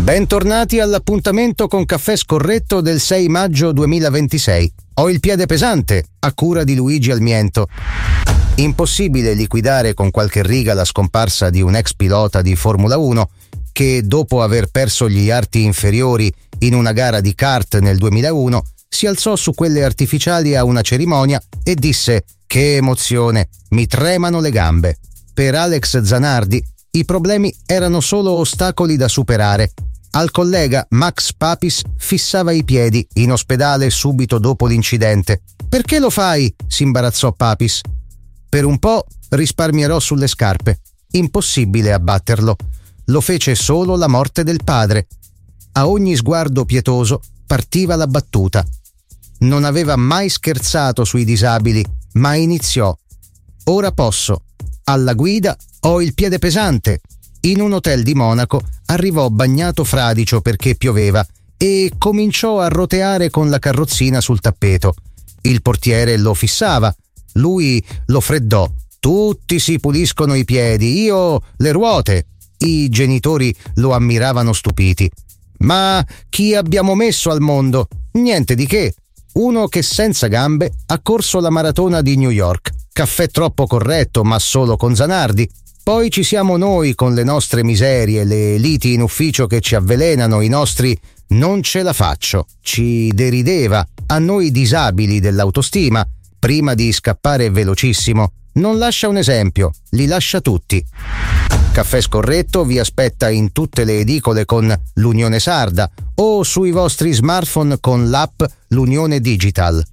Bentornati all'appuntamento con Caffè Scorretto del 6 maggio 2026. Ho il piede pesante, a cura di Luigi Almiento. Impossibile liquidare con qualche riga la scomparsa di un ex pilota di Formula 1 che, dopo aver perso gli arti inferiori in una gara di kart nel 2001, si alzò su quelle artificiali a una cerimonia e disse: «Che emozione, mi tremano le gambe». Per Alex Zanardi i problemi erano solo ostacoli da superare. Al collega Max Papis fissava i piedi in ospedale subito dopo l'incidente. «Perché lo fai?» si imbarazzò Papis. «Per un po' risparmierò sulle scarpe. Impossibile abbatterlo. Lo fece solo la morte del padre». A ogni sguardo pietoso partiva la battuta. Non aveva mai scherzato sui disabili, ma iniziò: «Ora posso. Alla guida ho il piede pesante». In un hotel di Monaco arrivò bagnato fradicio perché pioveva e cominciò a roteare con la carrozzina sul tappeto. Il portiere lo fissava, lui lo freddò. «Tutti si puliscono i piedi, io le ruote». I genitori lo ammiravano stupiti. «Ma chi abbiamo messo al mondo? Niente di che. Uno che senza gambe ha corso la maratona di New York. Caffè troppo corretto, ma solo con Zanardi. Poi ci siamo noi con le nostre miserie, le liti in ufficio che ci avvelenano, i nostri non ce la faccio». Ci derideva, a noi disabili dell'autostima. Prima di scappare velocissimo, non lascia un esempio, li lascia tutti. Caffè Scorretto vi aspetta in tutte le edicole con l'Unione Sarda o sui vostri smartphone con l'app L'Unione Digital.